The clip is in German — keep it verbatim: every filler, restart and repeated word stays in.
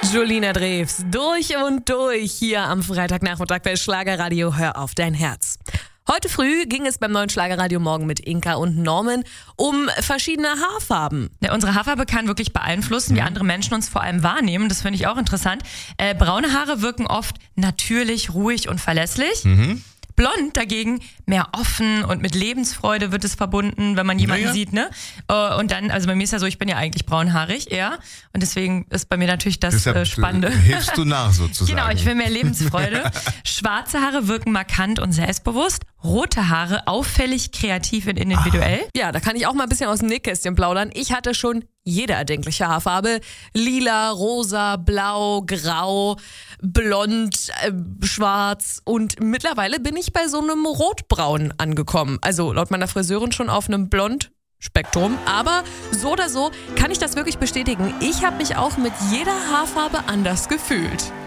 Julina Drews, durch und durch hier am Freitagnachmittag bei Schlagerradio Hör auf dein Herz. Heute früh ging es beim neuen Schlagerradio Morgen mit Inka und Norman um verschiedene Haarfarben. Ja, unsere Haarfarbe kann wirklich beeinflussen, wie andere Menschen uns vor allem wahrnehmen. Das finde ich auch interessant. Äh, braune Haare wirken oft natürlich, ruhig und verlässlich. Mhm. Blond dagegen mehr offen und mit Lebensfreude wird es verbunden, wenn man jemanden naja. sieht, ne? Und dann, also bei mir ist ja so, ich bin ja eigentlich braunhaarig, eher. Und deswegen ist bei mir natürlich das Deshalb äh, Spannende. Hilfst du nach sozusagen. Genau, ich will mehr Lebensfreude. Schwarze Haare wirken markant und selbstbewusst. Rote Haare auffällig, kreativ und individuell. Ja, da kann ich auch mal ein bisschen aus dem Nähkästchen plaudern. Ich hatte schon jede erdenkliche Haarfarbe. Lila, rosa, blau, grau, blond, äh, schwarz. Und mittlerweile bin ich bei so einem Rotbraun angekommen. Also laut meiner Friseurin schon auf einem Blond Spektrum, aber so oder so kann ich das wirklich bestätigen. Ich habe mich auch mit jeder Haarfarbe anders gefühlt.